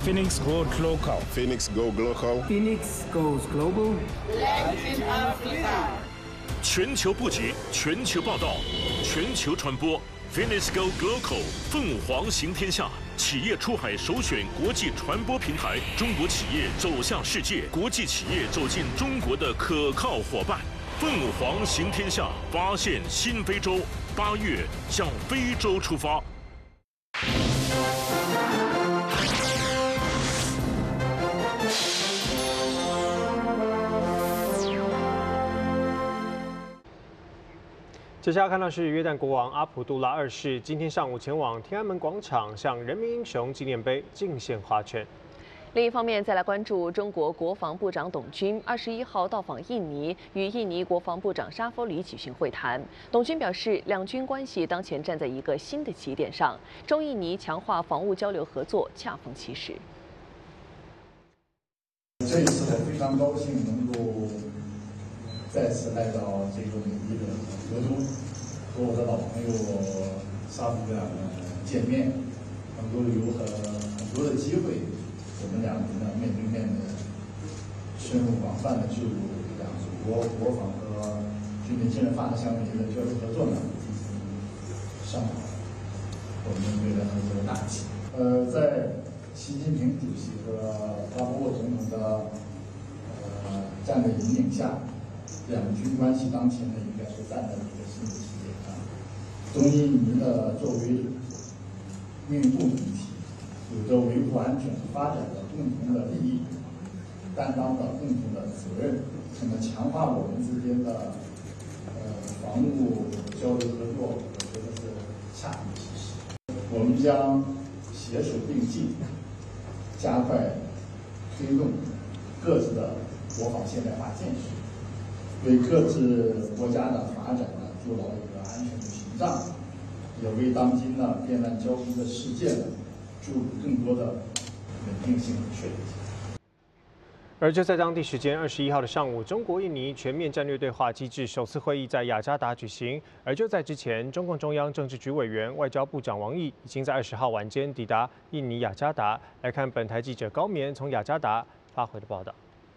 Phoenix Go Local. Phoenix Go Global. Phoenix goes global. 全球布局，全球报道，全球传播。Phoenix Go Global 凤凰行天下，企业出海首选国际传播平台，中国企业走向世界，国际企业走进中国的可靠伙伴。凤凰行天下，发现新非洲。8月向非洲出发。 接下来看到是约旦国王阿卜杜拉2世今天上午前往天安门广场向人民英雄纪念碑敬献花圈。 另一方面，再来关注中国国防部长董军21号到访印尼，与印尼国防部长沙夫里举行会谈。董军表示，两军关系当前站在一个新的起点上，中印尼强化防务交流合作恰逢其时。 这一次我非常高兴能够再次来到这个美丽的德州，和我的老朋友沙夫部长见面，能够有很多的机会，我们两人呢面对面的深入广泛的就两祖国国防和军民建设发展项目的交流合作呢进行商讨，我们未来合作的大计。在习近平主席和巴布沃总统的战略引领下，两军关系当前呢应该是站在一个新的起点上。中印尼呢作为命运共同体，有着维护安全和发展的共同的利益，担当的共同的责任。那么强化我们之间的防务交流合作，我觉得是恰逢其时。我们将携手并进，加快推动各自的国防现代化建设，为各自国家的发展呢筑牢一个安全的屏障，也为当今呢变乱交织的世界呢注入更多的稳定性和确定性。 而就在当地时间21号的上午，中国印尼全面战略对话机制首次会议在雅加达举行。而就在之前，中共中央政治局委员、外交部长王毅已经在20号晚间抵达印尼雅加达。来看本台记者高棉从雅加达发回的报道。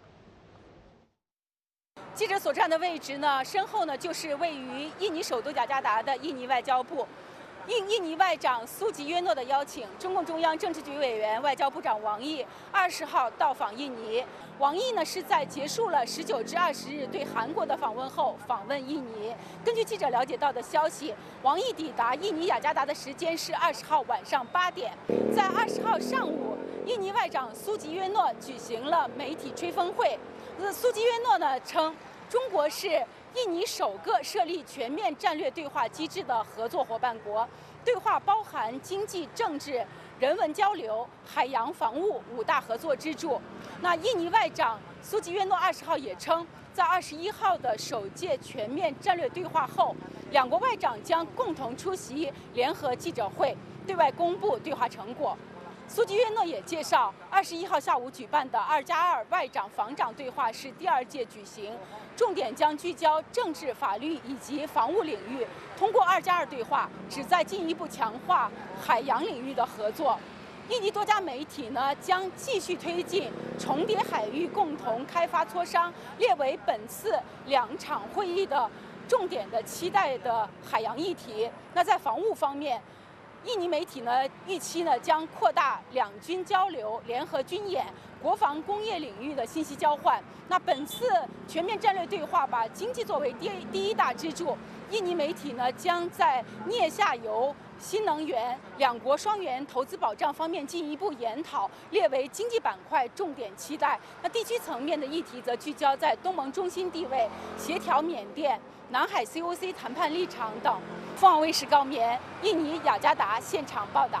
记者所站的位置呢，身后呢就是位于印尼首都雅加达的印尼外交部。应印尼外长苏吉约诺的邀请，中共中央政治局委员、外交部长王毅20号到访印尼。王毅呢是在结束了19至20日对韩国的访问后访问印尼。根据记者了解到的消息，王毅抵达印尼雅加达的时间是20号晚上8点。在20号上午，印尼外长苏吉约诺举行了媒体吹风会。苏吉约诺呢称，中国是印尼首个设立全面战略对话机制的合作伙伴国，对话包含经济、政治、人文交流、海洋防务5大合作支柱。那印尼外长苏吉约诺20号也称，在21号的首届全面战略对话后，两国外长将共同出席联合记者会，对外公布对话成果。苏吉约诺也介绍，21号下午举办的2+2外长防长对话是第2届举行，重点将聚焦政治、法律以及防务领域。通过2+2对话，旨在进一步强化海洋领域的合作。印尼多家媒体呢将继续推进重叠海域共同开发磋商，列为本次2场会议的重点的期待的海洋议题。那在防务方面，印尼媒体呢预期呢将扩大两军交流、联合军演、国防工业领域的信息交换。那本次全面战略对话把经济作为第一大支柱，印尼媒体呢将在镍下游、新能源、两国双元投资保障方面进一步研讨，列为经济板块重点期待。那地区层面的议题则聚焦在东盟中心地位、协调缅甸、南海 COC 谈判立场等。凤凰卫视高棉，印尼雅加达现场报道。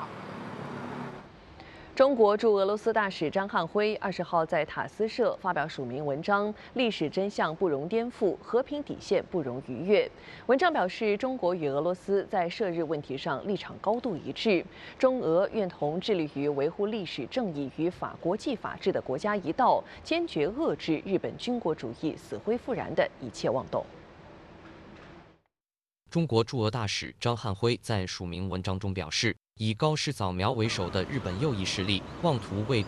中国驻俄罗斯大使张汉辉20号在塔斯社发表署名文章，历史真相不容颠覆，和平底线不容逾越。文章表示，中国与俄罗斯在涉日问题上立场高度一致，中俄愿同致力于维护历史正义与国际法治的国家一道，坚决遏制日本军国主义死灰复燃的一切妄动。 中国驻俄大使张汉辉在署名文章中表示，以高市早苗为首的日本右翼势力妄图为